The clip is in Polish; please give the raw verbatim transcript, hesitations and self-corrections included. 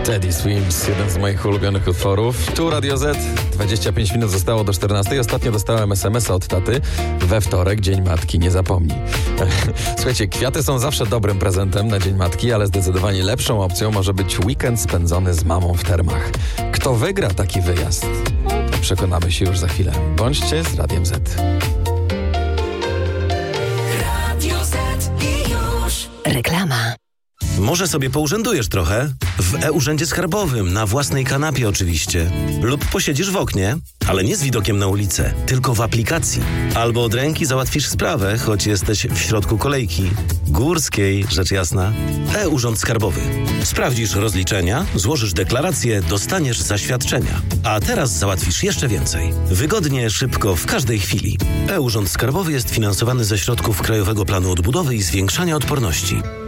Teddy Swims, jeden z moich ulubionych utworów. Tu Radio Z, dwadzieścia pięć minut zostało do czternastej. Ostatnio dostałem es em es a od taty. We wtorek, Dzień Matki, nie zapomnij. Słuchajcie, kwiaty są zawsze dobrym prezentem na Dzień Matki, ale zdecydowanie lepszą opcją może być weekend spędzony z mamą w termach. Kto wygra taki wyjazd? To przekonamy się już za chwilę. Bądźcie z Radiem Z. Radio Z i już reklama. Może sobie pourzędujesz trochę? W e-Urzędzie Skarbowym, na własnej kanapie oczywiście. Lub posiedzisz w oknie, ale nie z widokiem na ulicę, tylko w aplikacji. Albo od ręki załatwisz sprawę, choć jesteś w środku kolejki. Górskiej, rzecz jasna. E-Urząd Skarbowy. Sprawdzisz rozliczenia, złożysz deklarację, dostaniesz zaświadczenia. A teraz załatwisz jeszcze więcej. Wygodnie, szybko, w każdej chwili. E-Urząd Skarbowy jest finansowany ze środków Krajowego Planu Odbudowy i Zwiększania Odporności.